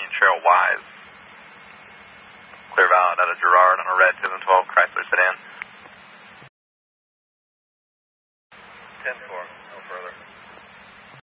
Cheryl Wise. Clear valid out of Girard on a red 712 Chrysler sedan. 10-4, no further.